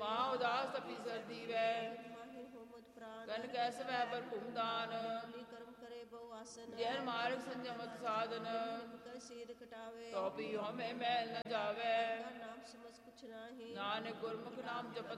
ਮਾਂ ਉਦਾਸ ਤਪੀ ਸਰਦੀ ਵੈ ਮਾਹਿਰ ਹੋ ਮਤ ਪ੍ਰਾਨ ਕਨ ਕੈ ਸਵੈ ਪਰ ਭੂਮਦਾਨ ਲੀ ਕਰਮ ਕਰੇ ਬਹੁ ਆਸਨ ਜੈਨ ਮਾਰਗ ਸੰਜਮਤ ਸਾਧਨ ਕੈ ਸੀਧ ਕਟਾਵੇ ਤੋ ਪੀ ਹਉ ਮੈਂ ਮੈਲ ਨ ਜਾਵੇ ਨਾਮ ਸਮਝ ਕੁਛ ਨਾਹੀ ਨਾਨਕ ਗੁਰਮੁਖ ਨਾਮ ਜਪਤ